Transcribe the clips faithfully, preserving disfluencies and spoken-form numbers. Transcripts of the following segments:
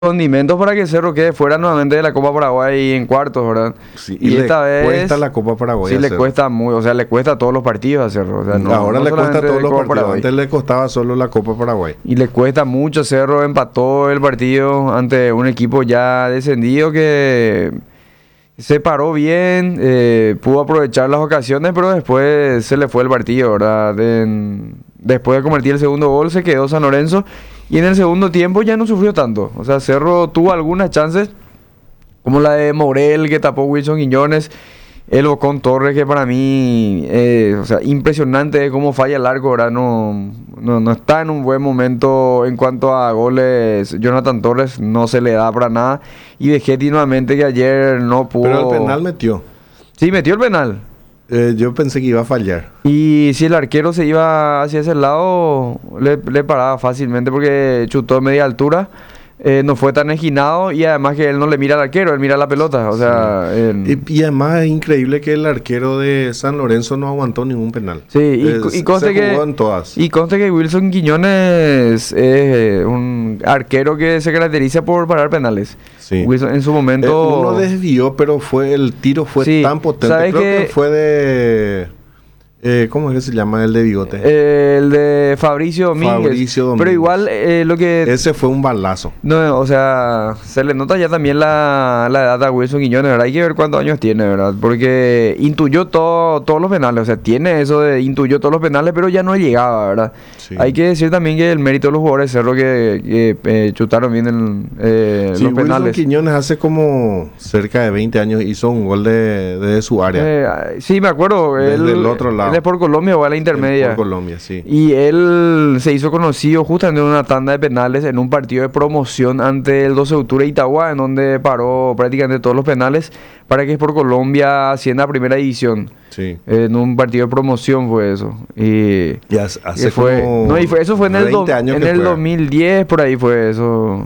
condimentos para que Cerro quede fuera nuevamente de la Copa Paraguay en cuartos, ¿verdad? Sí, y, Y le esta vez cuesta la Copa Paraguay sí a le Cerro. cuesta muy, o sea, le cuesta a todos los partidos a Cerro. O sea, no, Ahora no le cuesta solamente todos los Copa partidos. Paraguay. Antes le costaba solo la Copa Paraguay. Y le cuesta mucho. Cerro empató el partido ante un equipo ya descendido que se paró bien, eh, pudo aprovechar las ocasiones, pero después se le fue el partido, ¿verdad? En- después de convertir el segundo gol se quedó San Lorenzo y en el segundo tiempo ya no sufrió tanto. O sea, Cerro tuvo algunas chances, como la de Morel que tapó Wilson Quiñones, el Bocón Torres que para mí, eh, o sea, impresionante cómo falla el arco, ¿verdad? No, no, no está en un buen momento en cuanto a goles. Jonathan Torres no se le da para nada. Y Vegetti nuevamente que ayer no pudo. Pero el penal metió. Sí, metió el penal. Eh, yo pensé que iba a fallar. Y si el arquero se iba hacia ese lado, le, le paraba fácilmente porque chutó de media altura. Eh, no fue tan esquinado y además que él no le mira al arquero, él mira la pelota. O sea, en- Y, y además es increíble que el arquero de San Lorenzo no aguantó ningún penal. sí, y, Eh, co- y se- conste se que jugó en todas. y conste que Wilson Quiñones es eh, un arquero que se caracteriza por parar penales. Sí. Wilson en su Eh, momento uno desvió, pero fue el tiro fue Sí, tan potente. ¿sabes Creo que qué? fue de... eh, ¿cómo es que se llama el de bigote? eh, el de Fabricio Domínguez. Fabricio Domínguez. Pero igual eh, lo que Ese fue un balazo. no, o sea, se le nota ya también la, la edad a Wilson Quiñones, ¿verdad? Hay que ver cuántos años tiene, ¿verdad? Porque intuyó todo, todos los penales, o sea, tiene eso de intuyó todos los penales, pero ya no llegaba, ¿verdad? Sí. Hay que decir también que el mérito de los jugadores de Cerro que, que, eh, chutaron bien el, eh, Sí, los Wilson penales. Quiñones hace como cerca de veinte años hizo un gol de, de su área. Eh, sí, me acuerdo. Desde Él, el otro lado. él es por Colombia o a la intermedia. Por Colombia, sí. Y él se hizo conocido justamente en una tanda de penales en un partido de promoción ante el doce de octubre de Itagua, en donde paró prácticamente todos los penales para que por Colombia ascienda a primera división. Sí. En un partido de promoción fue eso. Y, Y hace, hace y fue, como no, y fue, eso fue en el, do- veinte años en que el fue. dos mil diez, por ahí fue eso.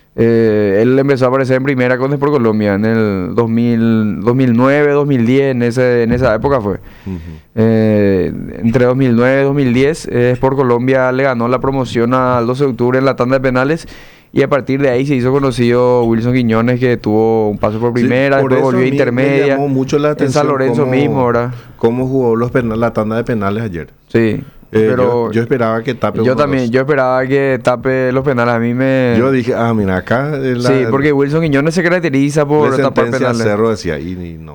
Eh, él empezó a aparecer en primera con por Colombia en el dos mil, dos mil nueve, dos mil diez, en, ese, en esa época fue. Ujú. Eh, entre dos mil nueve y dos mil diez, eh, Sport Colombia le ganó la promoción al doce de octubre en la tanda de penales y a partir de ahí se hizo conocido Wilson Quiñones, que tuvo un paso por Sí, primera, por después eso volvió a a mí me intermedia, llamó mucho la en atención San Lorenzo cómo- mismo, ¿verdad? cómo jugó los penal- la tanda de penales ayer. Sí, Eh, pero yo, yo esperaba que tape yo uno o también, dos. yo esperaba que tape los penales, a mí me... Yo dije, ah, mira, acá es la, sí, porque Wilson Quiñones se caracteriza por la tapar sentencia penales. Cerro decía, y, y no.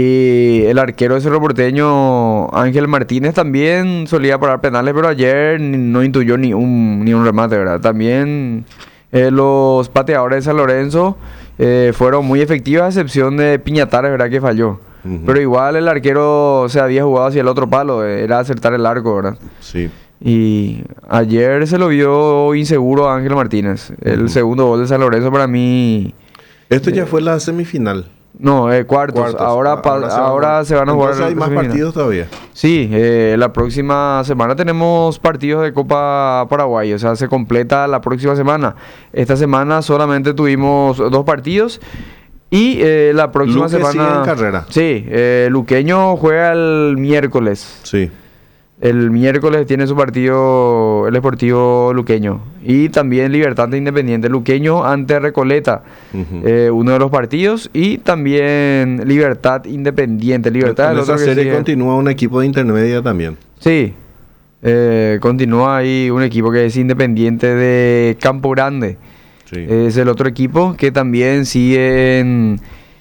Y el arquero de Cerro Porteño, Ángel Martínez, también solía parar penales, pero ayer ni- no intuyó ni un, ni un remate, ¿verdad? También eh, los pateadores de San Lorenzo eh, fueron muy efectivos, a excepción de Piñatares, ¿verdad? Que falló. Ujú. Pero igual el arquero se había jugado hacia el otro palo, eh, era acertar el arco, ¿verdad? Sí. Y ayer se lo vio inseguro a Ángel Martínez. El Ujú. segundo gol de San Lorenzo para mí... Esto ya fue la semifinal. No, eh, cuartos. Cuartos. Ahora, pa- se ahora van- se van a jugar... Entonces hay más semifinal. partidos todavía. Sí, eh, la próxima semana tenemos partidos de Copa Paraguay, o sea, se completa la próxima semana. Esta semana solamente tuvimos dos partidos y eh, la próxima Luque sigue semana... en carrera. Sí, eh, Luqueño juega el miércoles. Sí. El miércoles tiene su partido el Sportivo Luqueño. Y también Libertad Independiente Luqueño ante Recoleta. Ujú. eh, uno de los partidos. Y también Libertad Independiente. Libertad En el otro esa que serie sigue. continúa un equipo de intermedia también. Sí. Eh, continúa ahí un equipo que es Independiente de Campo Grande. Sí. Es el otro equipo que también sigue en,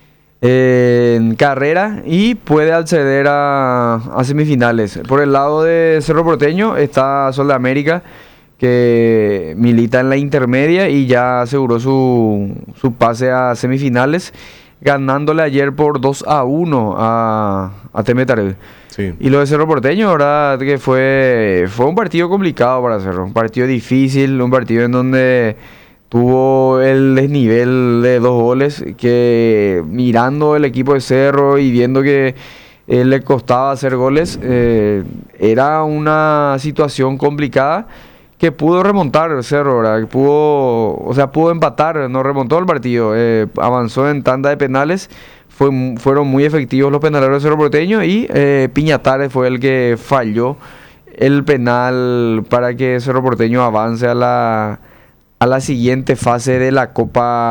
en carrera y puede acceder a, a semifinales. Por el lado de Cerro Porteño está Sol de América, que milita en la intermedia y ya aseguró su, su pase a semifinales, ganándole ayer por dos a uno a, a Temetarel. Sí. Y lo de Cerro Porteño, ¿verdad? Que fue, fue un partido complicado para Cerro, un partido difícil, un partido en donde tuvo el desnivel de dos goles, que mirando el equipo de Cerro y viendo que eh, le costaba hacer goles, eh, era una situación complicada que pudo remontar Cerro, ¿verdad? Que pudo, o sea, pudo empatar, no remontó el partido, eh, avanzó en tanda de penales. Fue, mu- fueron muy efectivos los penaleros de Cerro Porteño y eh, Piñatares fue el que falló el penal para que Cerro Porteño avance a la, a la siguiente fase de la Copa